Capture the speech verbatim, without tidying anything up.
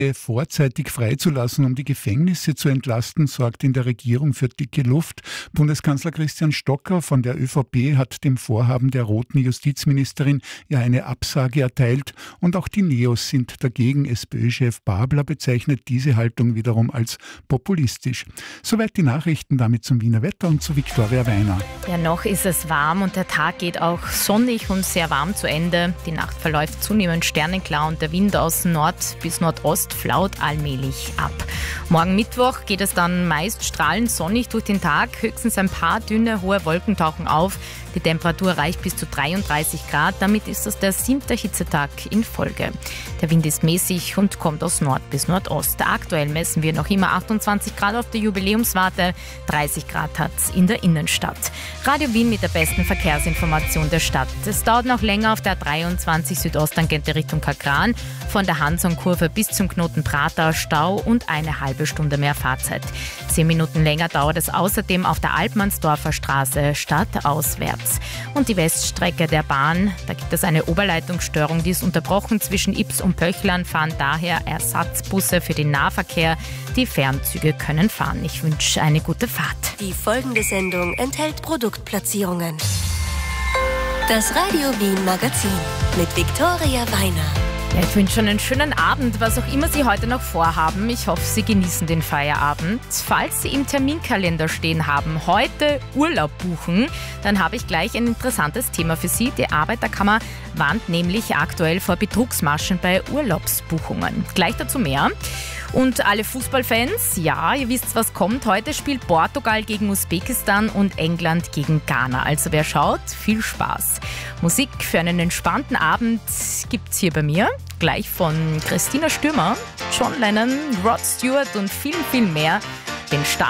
vorzeitig freizulassen, um die Gefängnisse zu entlasten, sorgt in der Regierung für dicke Luft. Bundeskanzler Christian Stocker von der ÖVP hat dem Vorhaben der roten Justizministerin ja eine Absage erteilt und auch die Neos sind dagegen. SPÖ-Chef Babler bezeichnet diese Haltung wiederum als populistisch. Soweit die Nachrichten, damit zum Wiener Wetter und zu Viktoria Weiner. Ja, noch ist es warm und der Tag geht auch sonnig und sehr warm zu Ende. Die Nacht verläuft zunehmend sternenklar und der Wind aus Nord bis Nordost flaut allmählich ab. Morgen Mittwoch geht es dann meist strahlend sonnig durch den Tag. Höchstens ein paar dünne, hohe Wolken tauchen auf. Die Temperatur reicht bis zu dreiunddreißig Grad. Damit ist das der siebte Hitzetag in Folge. Der Wind ist mäßig und kommt aus Nord bis Nordost. Aktuell messen wir noch immer achtundzwanzig Grad auf der Jubiläumswarte. dreißig Grad hat es in der Innenstadt. Radio Wien mit der besten Verkehrsinformation der Stadt. Es dauert noch länger auf der dreiundzwanzig Südosttangente Richtung Kakran. Von der Hanson-Kurve bis zum Knoten Prater Stau und eine halbe Stunde mehr Fahrzeit. Zehn Minuten länger dauert es außerdem auf der Altmannsdorfer Straße stadtauswärts. Und die Weststrecke der Bahn, da gibt es eine Oberleitungsstörung, die ist unterbrochen. Zwischen Ips und Pöchlern fahren daher Ersatzbusse für den Nahverkehr. Die Fernzüge können fahren. Ich wünsche eine gute Fahrt. Die folgende Sendung enthält Produktplatzierungen. Das Radio Wien Magazin mit Viktoria Weiner. Ja, ich wünsche schon einen schönen Abend, was auch immer Sie heute noch vorhaben. Ich hoffe, Sie genießen den Feierabend. Falls Sie im Terminkalender stehen haben, heute Urlaub buchen, dann habe ich gleich ein interessantes Thema für Sie. Die Arbeiterkammer warnt nämlich aktuell vor Betrugsmaschen bei Urlaubsbuchungen. Gleich dazu mehr. Und alle Fußballfans, ja, ihr wisst, was kommt. Heute spielt Portugal gegen Usbekistan und England gegen Ghana. Also wer schaut, viel Spaß. Musik für einen entspannten Abend gibt's hier bei mir. Gleich von Christina Stürmer, John Lennon, Rod Stewart und viel, viel mehr. Den Start